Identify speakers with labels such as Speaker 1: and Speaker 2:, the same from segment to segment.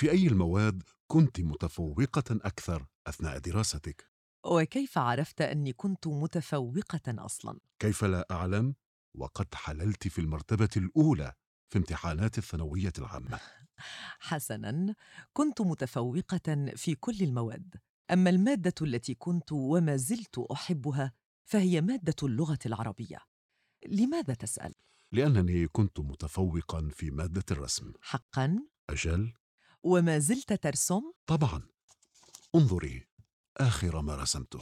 Speaker 1: في أي المواد كنت متفوقة أكثر أثناء دراستك؟
Speaker 2: وكيف عرفت أني كنت متفوقة أصلاً؟
Speaker 1: كيف لا أعلم وقد حللت في المرتبة الأولى في امتحانات الثانوية العامة؟
Speaker 2: حسناً، كنت متفوقة في كل المواد، أما المادة التي كنت وما زلت أحبها فهي مادة اللغة العربية. لماذا تسأل؟
Speaker 1: لأنني كنت متفوقا في مادة الرسم.
Speaker 2: حقاً؟
Speaker 1: أجل،
Speaker 2: وما زلت ترسم؟
Speaker 1: طبعا. انظري آخر ما رسمته.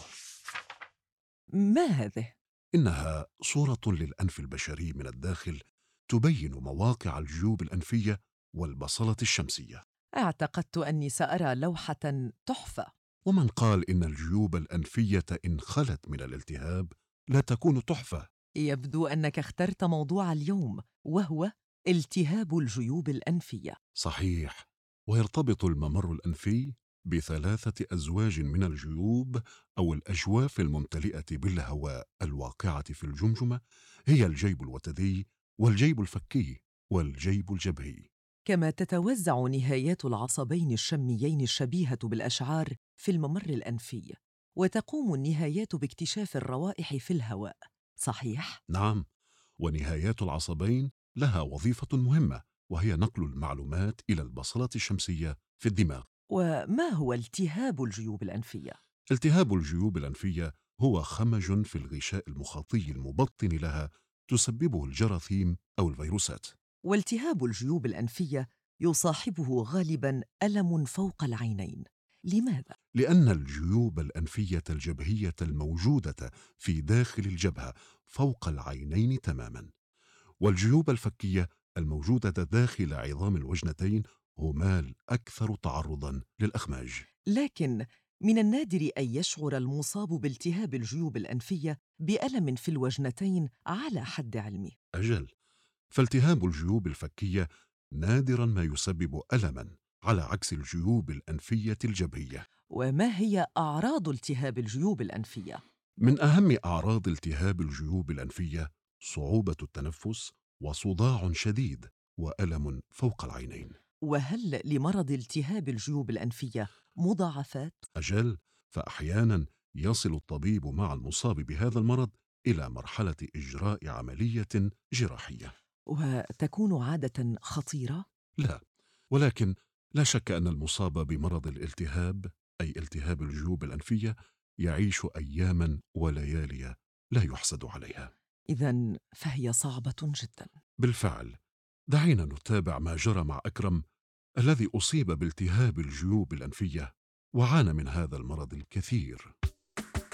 Speaker 2: ما هذه؟
Speaker 1: إنها صورة للأنف البشري من الداخل تبين مواقع الجيوب الأنفية والبصلة الشمسية.
Speaker 2: اعتقدت أني سأرى لوحة تحفة.
Speaker 1: ومن قال إن الجيوب الأنفية إن خلت من الالتهاب لا تكون تحفة؟
Speaker 2: يبدو أنك اخترت موضوع اليوم، وهو التهاب الجيوب الأنفية.
Speaker 1: صحيح، ويرتبط الممر الأنفي بثلاثة أزواج من الجيوب أو الأجواف الممتلئة بالهواء الواقعة في الجمجمة، هي الجيب الوتدي والجيب الفكي والجيب الجبهي.
Speaker 2: كما تتوزع نهايات العصبين الشميين الشبيهة بالأشعار في الممر الأنفي، وتقوم النهايات باكتشاف الروائح في الهواء، صحيح؟
Speaker 1: نعم، ونهايات العصبين لها وظيفة مهمة، وهي نقل المعلومات إلى البصلة الشمسية في الدماغ.
Speaker 2: وما هو التهاب الجيوب الأنفية؟
Speaker 1: التهاب الجيوب الأنفية هو خمج في الغشاء المخاطي المبطن لها تسببه الجراثيم أو الفيروسات.
Speaker 2: والتهاب الجيوب الأنفية يصاحبه غالباً ألم فوق العينين، لماذا؟
Speaker 1: لأن الجيوب الأنفية الجبهية الموجودة في داخل الجبهة فوق العينين تماما، والجيوب الفكية الموجودة داخل عظام الوجنتين هما الأكثر تعرضا للأخماج.
Speaker 2: لكن من النادر أن يشعر المصاب بالتهاب الجيوب الأنفية بألم في الوجنتين على حد علمي.
Speaker 1: أجل، فالتهاب الجيوب الفكية نادرا ما يسبب ألما على عكس الجيوب الأنفية الجبهية.
Speaker 2: وما هي أعراض التهاب الجيوب الأنفية؟
Speaker 1: من أهم أعراض التهاب الجيوب الأنفية صعوبة التنفس وصداع شديد وألم فوق العينين.
Speaker 2: وهل لمرض التهاب الجيوب الأنفية مضاعفات؟
Speaker 1: أجل، فأحيانا يصل الطبيب مع المصاب بهذا المرض إلى مرحلة إجراء عملية جراحية.
Speaker 2: وتكون عادة خطيرة؟
Speaker 1: لا، ولكن لا شك أن المصاب بمرض الالتهاب أي التهاب الجيوب الأنفية يعيش أياما وليالي لا يحسد عليها.
Speaker 2: إذن فهي صعبة جدا.
Speaker 1: بالفعل، دعينا نتابع ما جرى مع أكرم الذي أصيب بالتهاب الجيوب الأنفية وعانى من هذا المرض الكثير.